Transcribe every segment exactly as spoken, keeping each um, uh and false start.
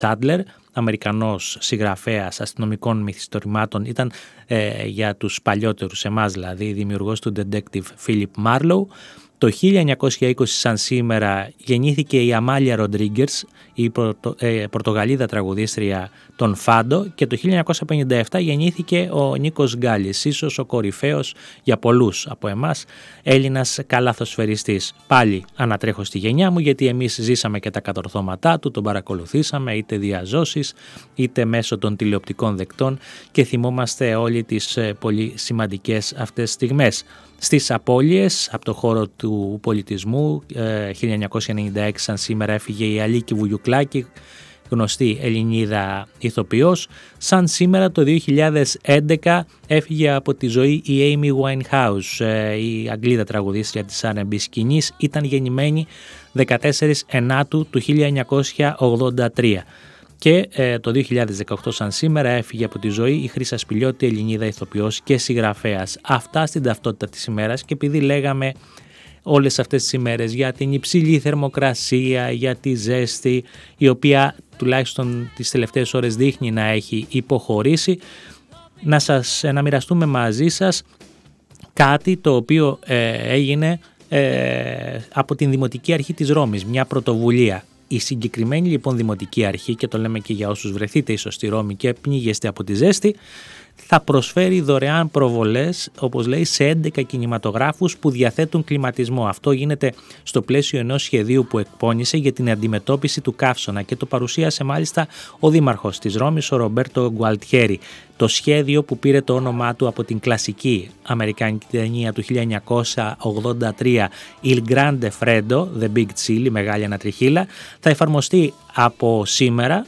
Τσάντλερ, Αμερικανός συγγραφέας αστυνομικών μυθιστορημάτων, ήταν ε, για τους παλιότερους εμάς δηλαδή, δημιουργός του detective Philip Marlowe. Το χίλια εννιακόσια είκοσι σαν σήμερα γεννήθηκε η Αμάλια Ροντρίγκερς, η Πορτο, ε, Πορτογαλίδα τραγουδίστρια των Φάντο, και το χίλια εννιακόσια πενήντα επτά γεννήθηκε ο Νίκος Γκάλης, ίσως ο κορυφαίος για πολλούς από εμάς Έλληνας καλαθοσφαιριστής. Πάλι ανατρέχω στη γενιά μου, γιατί εμείς ζήσαμε και τα κατορθώματά του, τον παρακολουθήσαμε είτε διαζώσεις είτε μέσω των τηλεοπτικών δεκτών και θυμόμαστε όλοι τις ε, πολύ σημαντικές αυτές στιγμές. Στις απώλειες από το χώρο του πολιτισμού, χίλια εννιακόσια ενενήντα έξι σαν σήμερα έφυγε η Αλίκη Βουγιουκλάκη, γνωστή Ελληνίδα ηθοποιός. Σαν σήμερα το δύο χιλιάδες έντεκα έφυγε από τη ζωή η Amy Winehouse, η Αγγλίδα τραγουδίστρια της αρ εντ μπι σκηνής. Ήταν γεννημένη δεκατέσσερις Ενάτου του χίλια εννιακόσια ογδόντα τρία. Και ε, το δύο χιλιάδες δεκαοκτώ σαν σήμερα έφυγε από τη ζωή η Χρύσα Σπηλιώτη, Ελληνίδα ηθοποιός και συγγραφέας. Αυτά στην ταυτότητα της ημέρας, και επειδή λέγαμε όλες αυτές τις ημέρες για την υψηλή θερμοκρασία, για τη ζέστη, η οποία τουλάχιστον τις τελευταίες ώρες δείχνει να έχει υποχωρήσει, να, σας, να μοιραστούμε μαζί σας κάτι το οποίο ε, έγινε ε, από την Δημοτική Αρχή της Ρώμης, μια πρωτοβουλία. Η συγκεκριμένη λοιπόν Δημοτική Αρχή, και το λέμε και για όσους βρεθείτε ίσως στη Ρώμη και πνίγεστε από τη ζέστη, θα προσφέρει δωρεάν προβολές, όπως λέει, σε έντεκα κινηματογράφους που διαθέτουν κλιματισμό. Αυτό γίνεται στο πλαίσιο ενός σχεδίου που εκπώνησε για την αντιμετώπιση του καύσωνα, και το παρουσίασε μάλιστα ο δήμαρχος της Ρώμης, ο Ρομπέρτο Γκουαλτιέρη. Το σχέδιο, που πήρε το όνομά του από την κλασική αμερικάνικη ταινία του χίλια εννιακόσια ογδόντα τρία Il Grande Freddo, The Big Chill, η Μεγάλη Ανατριχίλα, θα εφαρμοστεί από σήμερα,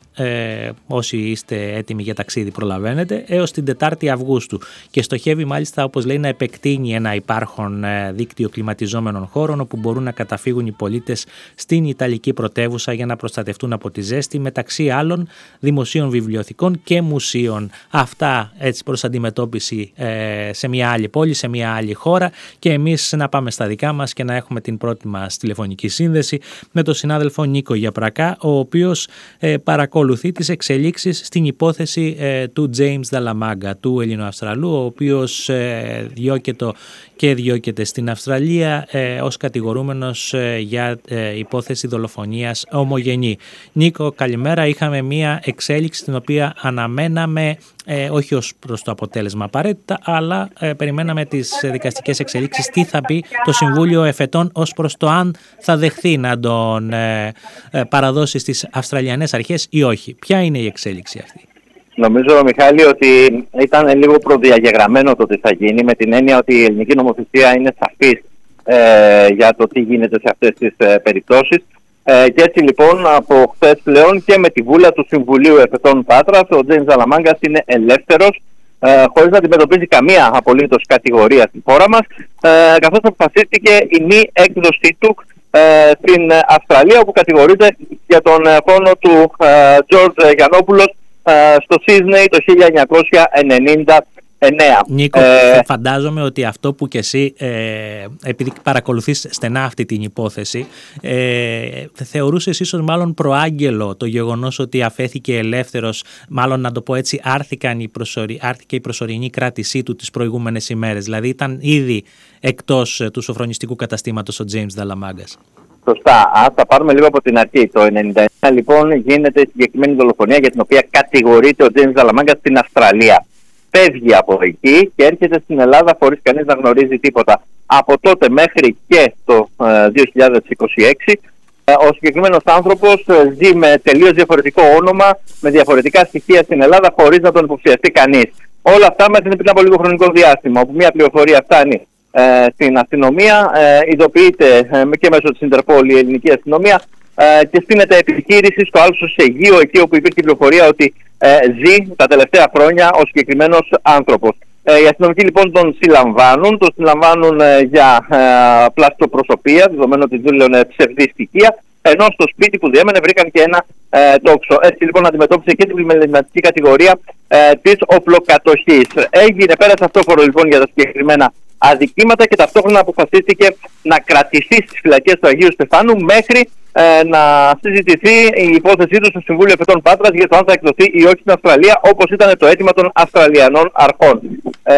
Ε, όσοι είστε έτοιμοι για ταξίδι προλαβαίνετε, έως την τετάρτη Αυγούστου, και στοχεύει μάλιστα, όπως λέει, να επεκτείνει ένα υπάρχον ε, δίκτυο κλιματιζόμενων χώρων όπου μπορούν να καταφύγουν οι πολίτες στην Ιταλική πρωτεύουσα για να προστατευτούν από τη ζέστη, μεταξύ άλλων δημοσίων βιβλιοθηκών και μουσείων. Αυτά έτσι προς αντιμετώπιση ε, σε μια άλλη πόλη, σε μια άλλη χώρα, και εμείς να πάμε στα δικά μας και να έχουμε την πρώτη μας τηλεφωνική σύνδεση με τον συνάδελφο Νίκο Γιαπρακά, ο οποίος ε, παρακολουθεί τις εξελίξεις στην υπόθεση ε, του James Dallamaga, του Ελληνοαυστραλού, ο οποίος ε, διώκεται και διώκεται στην Αυστραλία ε, ως κατηγορούμενος ε, για ε, υπόθεση δολοφονίας ομογενή. Νίκο, καλημέρα. Είχαμε μία εξέλιξη την οποία αναμέναμε, ε, όχι ως προς το αποτέλεσμα απαραίτητα, αλλά ε, περιμέναμε τις δικαστικές εξελίξεις. Τι θα πει το Συμβούλιο Εφετών ως προς το αν θα δεχθεί να τον ε, ε, παραδώσει στις Αυστραλιανές αρχές ή όχι? Ποια είναι η εξέλιξη αυτή? Νομίζω, Μιχάλη, ότι ήταν λίγο προδιαγεγραμμένο το τι θα γίνει, με την έννοια ότι η ελληνική νομοθεσία είναι σαφής ε, για το τι γίνεται σε αυτές τις ε, περιπτώσεις. Ε, και έτσι λοιπόν από χθες πλέον και με τη βούλα του Συμβουλίου Εφετών Πάτρας, ο Τζέιμς Δαλαμάγκας είναι ελεύθερος, ε, χωρίς να αντιμετωπίζει καμία απολύτως κατηγορία στην χώρα μας, ε, καθώς αποφασίστηκε η μη έκδοσή του ε, στην Αυστραλία, όπου κατηγορείται για τον φόνο του Τζορτζ ε, Γιαννόπουλος στο Σίδνεϊ το χίλια εννιακόσια ενενήντα εννέα. Νίκο, ε... φαντάζομαι ότι αυτό που και εσύ, ε, επειδή παρακολουθείς στενά αυτή την υπόθεση, ε, θεωρούσες ίσως μάλλον προάγγελο το γεγονός ότι αφέθηκε ελεύθερος, μάλλον να το πω έτσι, άρθηκαν η προσωρι... άρθηκε η προσωρινή κράτησή του τις προηγούμενες ημέρες. Δηλαδή ήταν ήδη εκτός του σοφρονιστικού καταστήματος ο James Dallamagas. Σωστά. Ας τα πάρουμε λίγο από την αρχή. Το ενενήντα εννέα λοιπόν γίνεται η συγκεκριμένη δολοφονία για την οποία κατηγορείται ο James Dallamagas στην Αυστραλία. Φεύγει από εκεί και έρχεται στην Ελλάδα χωρίς κανείς να γνωρίζει τίποτα. Από τότε μέχρι και το ε, δύο χιλιάδες είκοσι έξι ε, ο συγκεκριμένος άνθρωπος ε, ζει με τελείως διαφορετικό όνομα, με διαφορετικά στοιχεία στην Ελλάδα, χωρίς να τον υποψιαστεί κανείς. Όλα αυτά μέχρι πριν από λίγο χρονικό διάστημα, όπου μια πληροφορία φτάνει ε, στην αστυνομία, ε, ειδοποιείται ε, και μέσω της Ιντερπόλ η ελληνική αστυνομία ε, και στείνεται επιχείρηση στο Άλσος Αιγείο, εκεί όπου υπήρχε πληροφορία ότι ε, ζει τα τελευταία χρόνια ο συγκεκριμένος άνθρωπος. Ε, οι αστυνομικοί λοιπόν τον συλλαμβάνουν, τον συλλαμβάνουν ε, για ε, πλαστοπροσωπία, δεδομένου ότι δήλωνε ψευδή στοιχεία, ενώ στο σπίτι που διέμενε βρήκαν και ένα ε, τόξο. Έτσι λοιπόν αντιμετώπισε και την πλημεληματική κατηγορία ε, της οπλοκατοχής. Έγινε πέρασε αυτόφορο λοιπόν για τα συγκεκριμένα αδικήματα και ταυτόχρονα αποφασίστηκε να κρατηθεί στις φυλακές του Αγίου Στεφάνου μέχρι ε, να συζητηθεί η υπόθεσή του στο Συμβούλιο Εφετών Πάτρας για το αν θα εκδοθεί ή όχι στην Αυστραλία, όπως ήταν το αίτημα των Αυστραλιανών αρχών. Ε,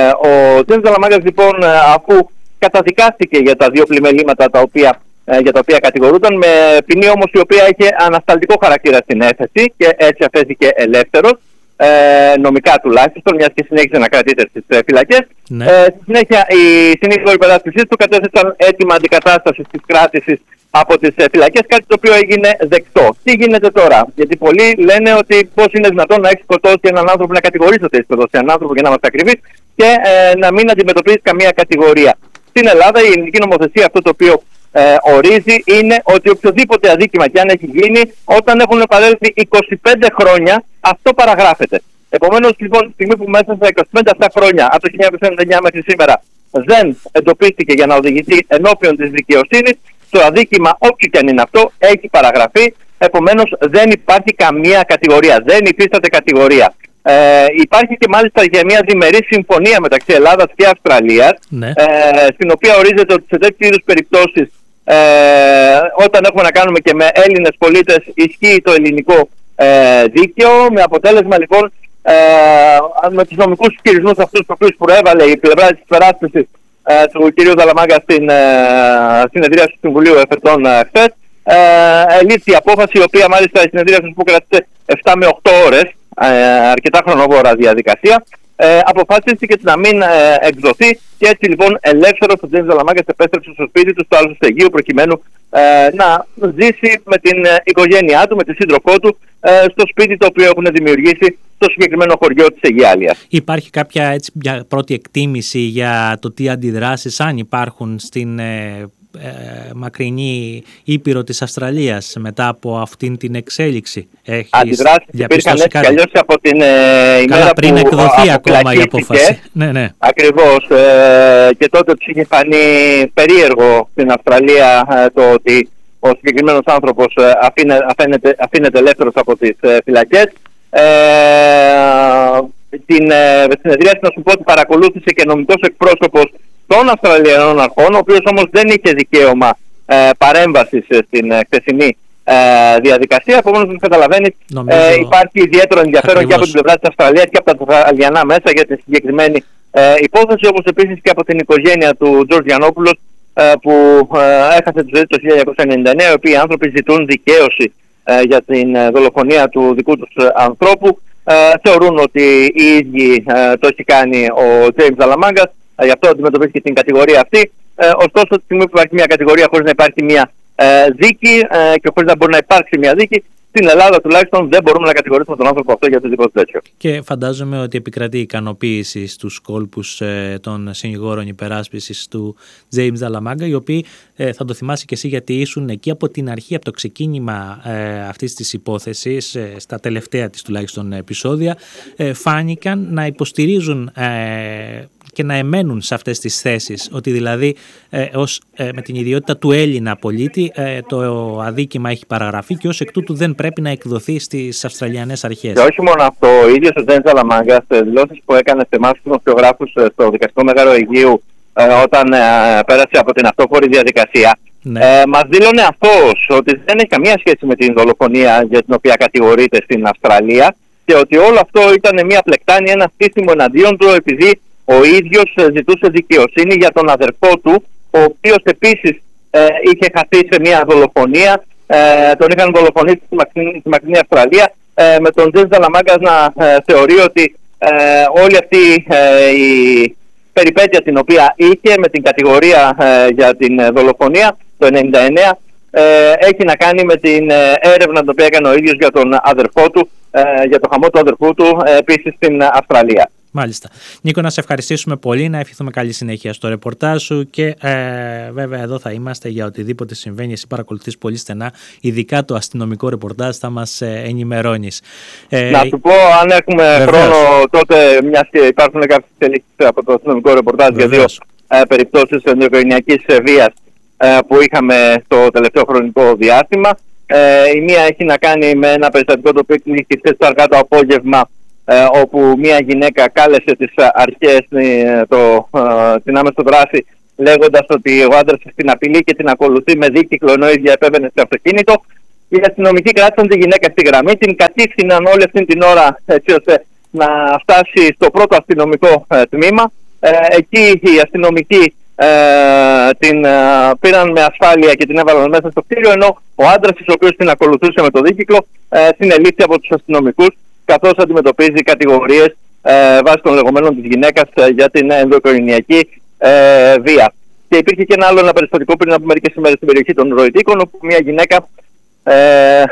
ο Τζέιμς Ζαλαμάγκας λοιπόν, αφού καταδικάστηκε για τα δύο πλημελήματα τα οποία, ε, για τα οποία κατηγορούνταν, με ποινή όμως η οποία είχε ανασταλτικό χαρακτήρα στην έφεση και έτσι αφέθηκε ελεύθερος. Ε, νομικά τουλάχιστον, μιας και συνέχισε να κρατείται στις ε, φυλακές. Ναι. Ε, στη συνέχεια, οι συνήγοροι υπεράσπισης του κατέθεσαν έτοιμα αντικατάστασης της κράτησης από τις ε, φυλακές, κάτι το οποίο έγινε δεκτό. Τι γίνεται τώρα? Γιατί πολλοί λένε ότι πώς είναι δυνατόν να έχει σκοτώσει έναν άνθρωπο, να κατηγορήσει ότι έχει σκοτώσει έναν άνθρωπο, για να είμαστε ακριβείς, και ε, να μην αντιμετωπίσει καμία κατηγορία. Στην Ελλάδα, η ελληνική νομοθεσία αυτό το οποίο Ε, ορίζει είναι ότι οποιοδήποτε αδίκημα και αν έχει γίνει, όταν έχουν παρέλθει είκοσι πέντε χρόνια, αυτό παραγράφεται. Επομένως, λοιπόν, τη στιγμή που μέσα στα είκοσι πέντε αυτά χρόνια, από το χίλια εννιακόσια ενενήντα εννιά μέχρι σήμερα, δεν εντοπίστηκε για να οδηγηθεί ενώπιον της δικαιοσύνης, το αδίκημα, όποιο και αν είναι αυτό, έχει παραγραφεί. Επομένως, δεν υπάρχει καμία κατηγορία, δεν υφίσταται κατηγορία. Ε, υπάρχει και μάλιστα για μια διμερή συμφωνία μεταξύ Ελλάδας και Αυστραλίας, ναι. ε, στην οποία ορίζεται ότι σε τέτοιου είδους περιπτώσεις, ε, όταν έχουμε να κάνουμε και με Έλληνες πολίτες, ισχύει το ελληνικό ε, δίκαιο, με αποτέλεσμα λοιπόν ε, με τους νομικούς ισχυρισμούς αυτούς τους οποίους προέβαλε η πλευρά της υπεράσπισης ε, του κ. Ζαλαμάγκα στην ε, συνεδρία του Συμβουλίου Εφετών ε, χθες, ε, ελήφθη η απόφαση, η οποία μάλιστα η συνεδρία που κρατήσε επτά με οκτώ ώρες, αρκετά χρονοβόρα διαδικασία, ε, αποφάσιστηκε να μην ε, εκδοθεί, και έτσι λοιπόν ελεύθερος ο Τζέιμς Ζαλαμάγκας επέστρεψε στο σπίτι του στο Άλσο Στεγείο, προκειμένου ε, να ζήσει με την ε, οικογένειά του, με τη σύντροφό του, ε, στο σπίτι το οποίο έχουν δημιουργήσει στο συγκεκριμένο χωριό της Αιγιάλειας. Υπάρχει κάποια έτσι, μια πρώτη εκτίμηση για το τι αντιδράσεις, αν υπάρχουν, στην ε, ε, μακρινή ήπειρο της Αυστραλίας μετά από αυτήν την εξέλιξη? Έχεις αντιδράσεις υπήρχαν έτσι κι αλλιώς από την ε, ημέρα Καλά, πριν που εκδοθεί ακόμα η απόφαση. Ναι, ναι. Ακριβώς. Ε, και τότε τους είχε φανεί περίεργο στην Αυστραλία ε, το ότι ο συγκεκριμένος άνθρωπος ε, αφήνε, αφαίνεται, αφήνεται ελεύθερος από τις ε, φυλακές. Ε, την ε, συνεδρία, να σου πω ότι παρακολούθησε και νομικός εκπρόσωπος των Αυστραλιανών αρχών, ο οποίος όμως δεν είχε δικαίωμα ε, παρέμβασης στην ε, χθεσινή ε, διαδικασία. Επομένως, όπως καταλαβαίνεις, ε, υπάρχει ιδιαίτερο ενδιαφέρον Ακριβώς. και από την πλευρά της Αυστραλίας και από τα Αυστραλιανά μέσα για τη συγκεκριμένη ε, υπόθεση, όπως επίσης και από την οικογένεια του Τζορτζ Γιαννόπουλος, ε, που ε, έχασε τη ζωή το χίλια εννιακόσια ενενήντα εννέα, οι οποίοι άνθρωποι ζητούν δικαίωση ε, για την ε, δολοφονία του δικού τους ε, ανθρώπου. Ε, θεωρούν ότι οι ίδιοι ε, το έχει κάνει ο Τζέιμς Ζαλαμάγκας. Γι' αυτό αντιμετωπίζει και την κατηγορία αυτή. Ε, ωστόσο, τη στιγμή που υπάρχει μια κατηγορία χωρίς να υπάρχει μια ε, δίκη ε, και χωρίς να μπορεί να υπάρξει μια δίκη, στην Ελλάδα τουλάχιστον δεν μπορούμε να κατηγορήσουμε τον άνθρωπο αυτό για οτιδήποτε τέτοιο. Και φαντάζομαι ότι επικρατεί ικανοποίηση στους κόλπους ε, των συνηγόρων υπεράσπισης του Τζέιμς Ζαλαμάγκα, οι οποίοι ε, θα το θυμάσαι και εσύ, γιατί ήσουν εκεί από την αρχή, από το ξεκίνημα ε, αυτής της υπόθεσης, ε, στα τελευταία της τουλάχιστον επεισόδια, ε, φάνηκαν να υποστηρίζουν ε, και να εμένουν σε αυτές τις θέσεις, ότι δηλαδή ε, ως, ε, με την ιδιότητα του Έλληνα πολίτη ε, το αδίκημα έχει παραγραφεί και ως εκ τούτου δεν πρέπει να εκδοθεί στις Αυστραλιανές αρχές. Και όχι μόνο αυτό, ο ίδιος ο Τζέιμς Ζαλαμάγκας, σε δηλώσεις που έκανε σε εμάς τους δημοσιογράφους στο Δικαστικό Μέγαρο Αιγαίου ε, όταν ε, πέρασε από την αυτόφορη διαδικασία, ναι. ε, μας δήλωνε αυτός ότι δεν έχει καμία σχέση με την δολοφονία για την οποία κατηγορείται στην Αυστραλία, και ότι όλο αυτό ήταν μια πλεκτάνη, ένα στήσιμο εναντίον του, επειδή ο ίδιος ζητούσε δικαιοσύνη για τον αδερφό του, ο οποίος επίσης ε, είχε χαθεί σε μια δολοφονία. Ε, τον είχαν δολοφονήσει στη μακρινή, μακρινή Αυστραλία, ε, με τον Τζέιμς Ζαλαμάγκας να ε, θεωρεί ότι ε, όλη αυτή ε, η περιπέτεια την οποία είχε με την κατηγορία ε, για την δολοφονία το ενενήντα εννέα ε, έχει να κάνει με την ε, έρευνα την οποία έκανε ο ίδιος για τον αδερφό του, ε, για το χαμό του αδερφού του ε, επίσης στην Αυστραλία. Μάλιστα. Νίκο, να σε ευχαριστήσουμε πολύ, να ευχηθούμε καλή συνέχεια στο ρεπορτάζ σου και ε, βέβαια εδώ θα είμαστε για οτιδήποτε συμβαίνει. Εσύ παρακολουθείς πολύ στενά, ειδικά το αστυνομικό ρεπορτάζ, θα μας ε, ενημερώνεις. Ε, να σου πω, αν έχουμε βεβαίως χρόνο, τότε, μιας και υπάρχουν κάποιες εξελίξεις από το αστυνομικό ρεπορτάζ για δύο ε, περιπτώσεις ενδοοικογενειακής βίας ε, που είχαμε στο τελευταίο χρονικό διάστημα. Ε, η μία έχει να κάνει με ένα περιστατικό το οποίο κινήθηκε χθες το αργά το απόγευμα, Ε, όπου μια γυναίκα κάλεσε τις αρχές, το, την άμεσο δράση, λέγοντας ότι ο άντρας την απειλεί και την ακολουθεί με δίκυκλο ενώ η ίδια επέβαινε στο αυτοκίνητο. Οι αστυνομικοί κράτησαν τη γυναίκα στη γραμμή, την κατήφθηναν όλη αυτή την ώρα έτσι ώστε να φτάσει στο πρώτο αστυνομικό ε, τμήμα. Ε, εκεί οι αστυνομικοί ε, την ε, πήραν με ασφάλεια και την έβαλαν μέσα στο κτίριο, ενώ ο άντρας, ο οποίος την ακολουθούσε με το δίκυκλο, ε, συνελήφθη από τους αστυνομικούς, καθώς αντιμετωπίζει κατηγορίες ε, βάσει των λεγόμενων της γυναίκας ε, για την ενδοοικογενειακή ε, βία. Και υπήρχε και ένα άλλο ένα περιστατικό πριν από μερικές ημέρες στην περιοχή των Ροητίκων, όπου μια γυναίκα ε,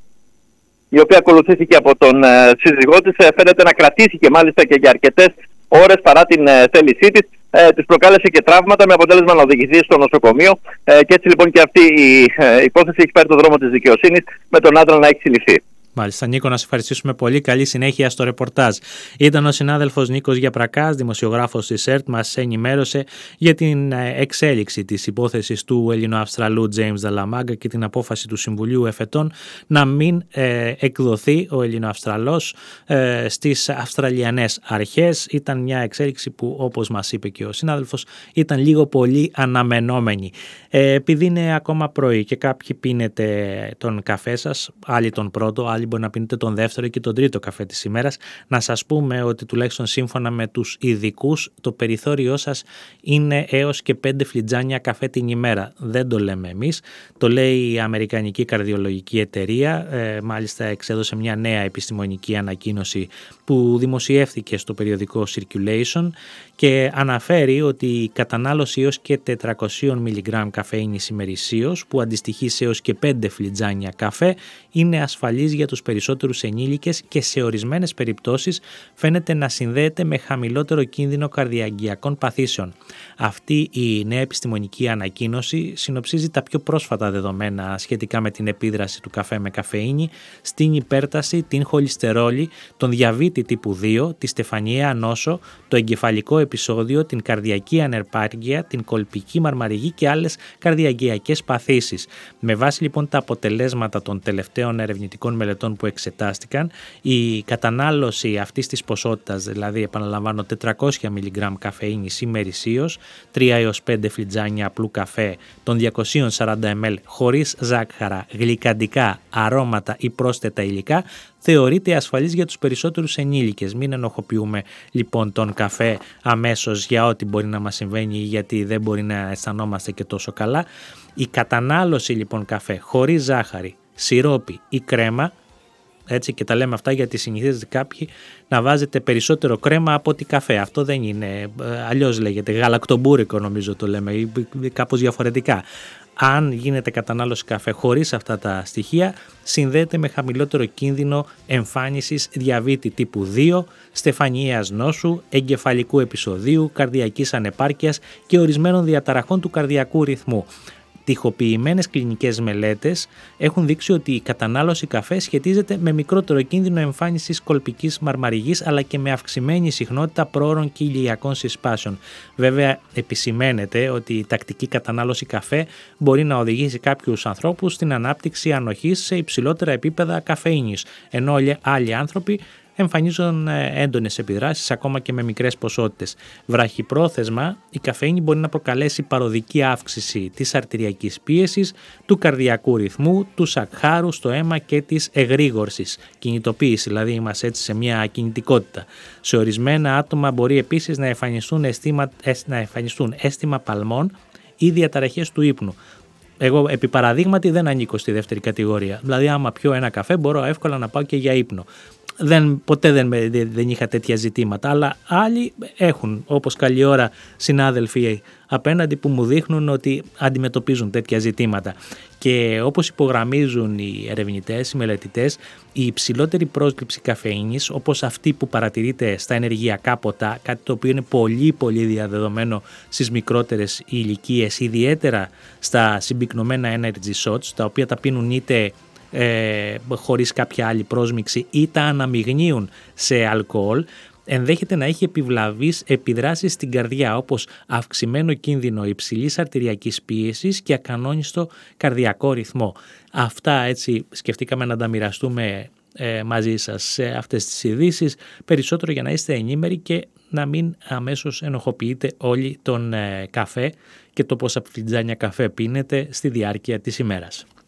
η οποία ακολουθήθηκε από τον ε, σύζυγό της, ε, φαίνεται να κρατήθηκε μάλιστα και για αρκετές ώρες παρά την ε, θέλησή της. Ε, της προκάλεσε και τραύματα με αποτέλεσμα να οδηγηθεί στο νοσοκομείο. Ε, και έτσι λοιπόν και αυτή η ε, υπόθεση έχει πάρει το δρόμο της δικαιοσύνης, με τον άντρα να έχει συλληφθεί. Μάλιστα, Νίκο, να σε ευχαριστήσουμε πολύ. Καλή συνέχεια στο ρεπορτάζ. Ήταν ο συνάδελφος Νίκος Γιαπρακάς, δημοσιογράφος της ΕΡΤ, μας ενημέρωσε για την εξέλιξη της υπόθεσης του Ελληνοαυστραλού James Dallamaga και την απόφαση του Συμβουλίου Εφετών να μην ε, εκδοθεί ο Ελληνοαυστραλός ε, στις Αυστραλιανές αρχές. Ήταν μια εξέλιξη που, όπως μας είπε και ο συνάδελφος, ήταν λίγο πολύ αναμενόμενη. Ε, επειδή είναι ακόμα πρωί και κάποιοι πίνετε τον καφέ σας, άλλοι τον πρώτο, άλλοι μπορεί να πίνετε τον δεύτερο και τον τρίτο καφέ της ημέρας, να σας πούμε ότι τουλάχιστον σύμφωνα με τους ειδικούς το περιθώριό σας είναι έως και πέντε φλιτζάνια καφέ την ημέρα. Δεν το λέμε εμείς, το λέει η Αμερικανική Καρδιολογική Εταιρεία. Ε, μάλιστα εξέδωσε μια νέα επιστημονική ανακοίνωση που δημοσιεύθηκε στο περιοδικό Circulation και αναφέρει ότι η κατανάλωση έως και τετρακόσια μιλιγκράμμ καφέινης ημερησίως, που αντιστοιχεί σε έως και πέντε φλιτζάνια καφέ, είναι ασφαλής για τους περισσότερους ενήλικες και σε ορισμένες περιπτώσεις φαίνεται να συνδέεται με χαμηλότερο κίνδυνο καρδιαγγειακών παθήσεων. Αυτή η νέα επιστημονική ανακοίνωση συνοψίζει τα πιο πρόσφατα δεδομένα σχετικά με την επίδραση του καφέ με καφεΐνη στην υπέρταση, την χολυστερόλη, τον διαβήτη τύπου δύο, τη στεφανιαία νόσο, το εγκεφαλικό επεισόδιο, την καρδιακή ανεπάρκεια, την κολπική μαρμαριγή και άλλες καρδιαγγειακές παθήσεις. Με βάση λοιπόν τα αποτελέσματα των τελευταίων ερευνητικών μελετών που εξετάστηκαν, η κατανάλωση αυτής της ποσότητας, δηλαδή επαναλαμβάνω τετρακόσια μιλιγκράμμ καφεΐνης ημερησίως, τρία έως πέντε φλιτζάνια απλού καφέ των διακόσια σαράντα μιλιλίτρα χωρίς ζάχαρα, γλυκαντικά, αρώματα ή πρόσθετα υλικά, θεωρείται ασφαλής για τους περισσότερους ενήλικες. Μην ενοχοποιούμε λοιπόν τον καφέ αμέσως για ό,τι μπορεί να μας συμβαίνει, γιατί δεν μπορεί να αισθανόμαστε και τόσο καλά. Η κατανάλωση λοιπόν καφέ χωρίς ζάχαρη, σιρόπι ή κρέμα, έτσι, και τα λέμε αυτά γιατί συνηθίζεται κάποιοι να βάζετε περισσότερο κρέμα από ότι καφέ. Αυτό δεν είναι, αλλιώς λέγεται, γαλακτομπούρικο νομίζω το λέμε, ή κάπως διαφορετικά. Αν γίνεται κατανάλωση καφέ χωρίς αυτά τα στοιχεία, συνδέεται με χαμηλότερο κίνδυνο εμφάνισης διαβήτη τύπου δύο, στεφανιαίας νόσου, εγκεφαλικού επεισοδίου, καρδιακής ανεπάρκειας και ορισμένων διαταραχών του καρδιακού ρυθμού. Τυχοποιημένες κλινικές μελέτες έχουν δείξει ότι η κατανάλωση καφέ σχετίζεται με μικρότερο κίνδυνο εμφάνισης κολπικής μαρμαριγής, αλλά και με αυξημένη συχνότητα πρόωρων και ηλιακών συσπάσεων. Βέβαια, επισημαίνεται ότι η τακτική κατανάλωση καφέ μπορεί να οδηγήσει κάποιους ανθρώπους στην ανάπτυξη ανοχής σε υψηλότερα επίπεδα καφεΐνης, ενώ άλλοι άνθρωποι εμφανίζουν έντονες επιδράσεις ακόμα και με μικρές ποσότητες. Βραχυπρόθεσμα, η καφεΐνη μπορεί να προκαλέσει παροδική αύξηση της αρτηριακής πίεσης, του καρδιακού ρυθμού, του σακχάρου στο αίμα και της εγρήγορσης. Κινητοποίηση, δηλαδή είμαστε έτσι σε μια κινητικότητα. Σε ορισμένα άτομα μπορεί επίσης να εμφανιστούν, αισθήμα, να εμφανιστούν αίσθημα παλμών ή διαταραχές του ύπνου. Εγώ επί παραδείγματι δεν ανήκω στη δεύτερη κατηγορία. Δηλαδή άμα πιω ένα καφέ μπορώ εύκολα να πάω και για ύπνο. Δεν, ποτέ δεν, δεν είχα τέτοια ζητήματα, αλλά άλλοι έχουν, όπως καλή ώρα συνάδελφοι απέναντι που μου δείχνουν ότι αντιμετωπίζουν τέτοια ζητήματα. Και όπως υπογραμμίζουν οι ερευνητές, οι μελετητές, η υψηλότερη πρόσληψη καφεΐνης, όπως αυτή που παρατηρείται στα ενεργειακά ποτά, κάτι το οποίο είναι πολύ πολύ διαδεδομένο στις μικρότερες ηλικίες, ιδιαίτερα στα συμπυκνωμένα energy shots, τα οποία τα πίνουν είτε Ε, χωρίς κάποια άλλη πρόσμιξη ή τα αναμειγνύουν σε αλκοόλ, ενδέχεται να έχει επιβλαβείς επιδράσεις στην καρδιά, όπως αυξημένο κίνδυνο υψηλής αρτηριακής πίεσης και ακανόνιστο καρδιακό ρυθμό. Αυτά έτσι σκεφτήκαμε να τα μοιραστούμε ε, μαζί σας σε αυτές τις ειδήσεις, περισσότερο για να είστε ενήμεροι και να μην αμέσως ενοχοποιείτε όλοι τον ε, καφέ και το πόσα φλιτζάνια καφέ πίνετε στη διάρκεια της ημέρας.